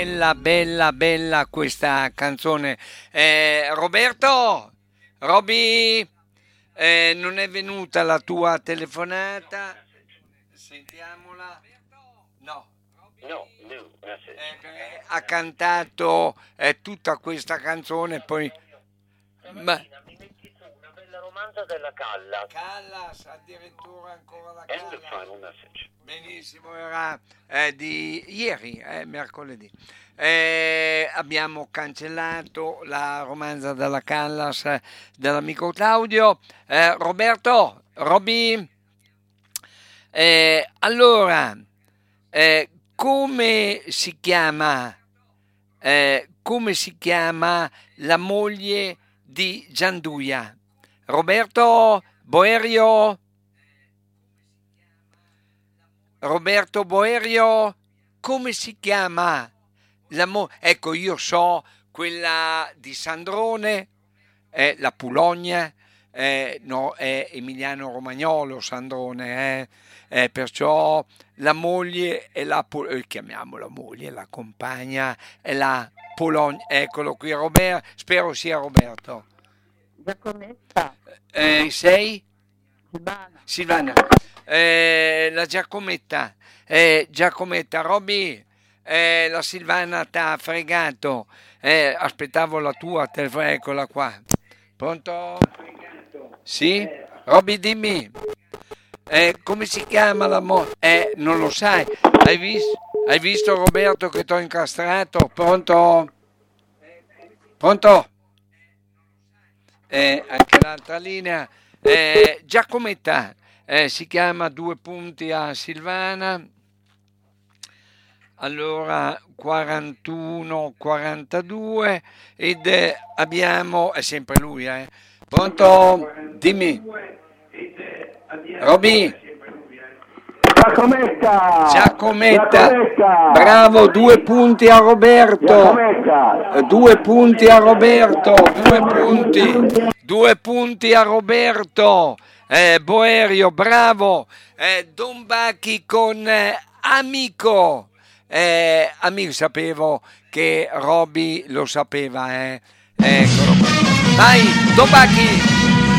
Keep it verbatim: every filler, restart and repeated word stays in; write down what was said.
Bella, bella, bella questa canzone. Eh, Roberto, Roby, eh, non è venuta la tua telefonata? Sentiamola. No. No, new message. Eh, perché ha cantato eh, tutta questa canzone, poi... Ma... Stamattina mi metti su una bella romanza della Callas. Callas, addirittura ancora la And the Callas. final message. Benissimo, era eh, di ieri, eh, mercoledì. Eh, abbiamo cancellato la romanza della Callas eh, dell'amico Claudio. Eh, Roberto, Roby, eh, allora, eh, come si chiama, eh, come si chiama la moglie di Gianduia? Roberto Boerio? Roberto Boerio, come si chiama? La mo- ecco, io so quella di Sandrone, è la Pulogna, eh, no, è Emiliano Romagnolo Sandrone, eh, eh, perciò la moglie è la, Pu- eh, chiamiamola moglie, la compagna è la Pulogna, eccolo qui Roberto, spero sia Roberto. Giacometta, Eh, sei? Silvana, Silvana, eh, la Giacometta, eh, Giacometta, Roby, eh, la Silvana t'ha fregato, eh, aspettavo la tua telefono, eccola qua. Pronto? Sì? Roby, dimmi, eh, come si chiama la mo... Eh, non lo sai, hai visto? Hai visto Roberto che t'ho incastrato? Pronto? Pronto? Eh, anche l'altra linea. Eh, Giacometta, eh, si chiama due punti a Silvana. Allora quarantuno quarantadue ed eh, abbiamo, è sempre lui, eh. Pronto? Dimmi. Roby, Giacometta, Giacometta, Giacometta, bravo, due punti a Roberto. Giacometta, Eh, Due punti a Roberto, due punti, due punti a Roberto. Eh, Boerio, bravo. Eh, Don Bacchi con eh, amico. Eh, amico, sapevo che Roby lo sapeva, eh. Eccolo qua. Vai, Don Bacchi.